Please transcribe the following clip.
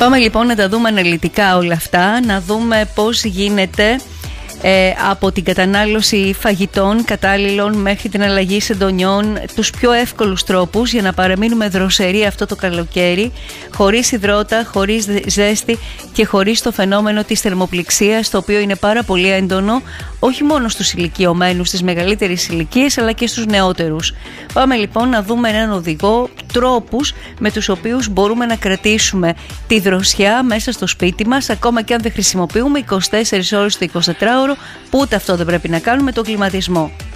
Πάμε λοιπόν να τα δούμε αναλυτικά όλα αυτά, να δούμε πώς γίνεται από την κατανάλωση φαγητών κατάλληλων μέχρι την αλλαγή συντονιών, τους πιο εύκολους τρόπους για να παραμείνουμε δροσεροί αυτό το καλοκαίρι, χωρίς υδρότα, χωρίς ζέστη και χωρίς το φαινόμενο της θερμοπληξίας, το οποίο είναι πάρα πολύ έντονο όχι μόνο στους ηλικιωμένους στις μεγαλύτερες ηλικίες, αλλά και στους νεότερους. Πάμε λοιπόν να δούμε έναν οδηγό, τρόπους με τους οποίους μπορούμε να κρατήσουμε τη δροσιά μέσα στο σπίτι μας, ακόμα και αν δεν χρησιμοποιούμε 24 ώρες το 24ωρο, που ούτε αυτό δεν πρέπει να κάνουμε, το κλιματισμό.